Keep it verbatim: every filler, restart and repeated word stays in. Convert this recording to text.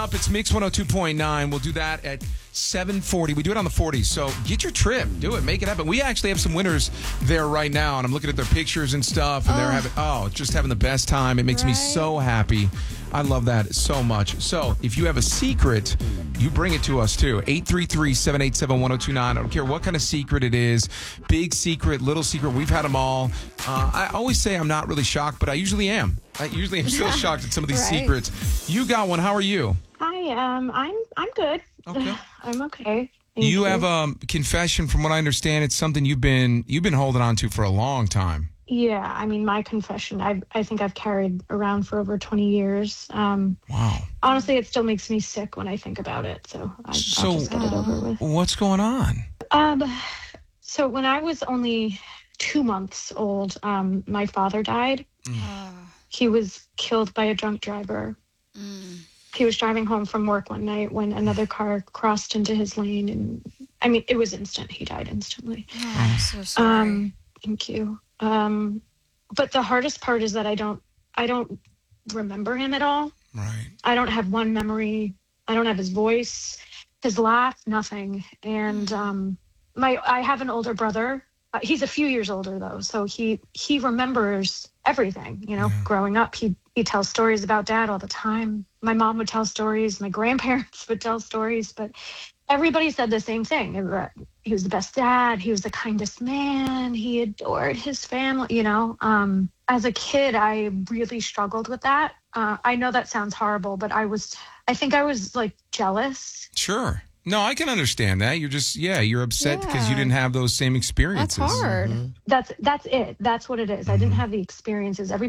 Up, it's Mix one oh two point nine. We'll do that at seven forty. We do it on the forties, so get your trip. Do it. Make it happen. We actually have some winners there right now, and I'm looking at their pictures and stuff, and oh. they're having, oh, just having the best time. It makes right. me so happy. I love that so much. So if you have a secret, you bring it to us, too. eight three three, seven eight seven, one oh two nine. I don't care what kind of secret it is. Big secret, little secret. We've had them all. Uh, I always say I'm not really shocked, but I usually am. I usually am still shocked at some of these right. secrets. You got one. How are you? Hi, um, I'm I'm good. Okay. I'm okay. You, you have a um, confession, from what I understand. It's something you've been you've been holding on to for a long time. Yeah, I mean, my confession, I I think I've carried around for over twenty years. Um, wow. Honestly, it still makes me sick when I think about it. So, I, so I'll just get it over with. What's going on? Um, so when I was only two months old, um, my father died. Mm. He was killed by a drunk driver. Mm. He was driving home from work one night when another car crossed into his lane, and I mean, it was instant. He died instantly. Oh, I'm so sorry. Um, thank you. Um, but the hardest part is that I don't, I don't remember him at all. Right. I don't have one memory. I don't have his voice, his laugh, nothing. And um, my, I have an older brother. Uh, he's a few years older though, so he he remembers everything. You know, yeah. Growing up, he he tells stories about Dad all the time. My mom would tell stories. My grandparents would tell stories, but everybody said the same thing. He was the best dad. He was the kindest man. He adored his family. You know, um, as a kid, I really struggled with that. Uh, I know that sounds horrible, but I was. I think I was like jealous. Sure. No, I can understand that. You're just, yeah, you're upset because yeah. you didn't have those same experiences. That's hard. Mm-hmm. That's that's it. That's what it is. Mm-hmm. I didn't have the experiences. Every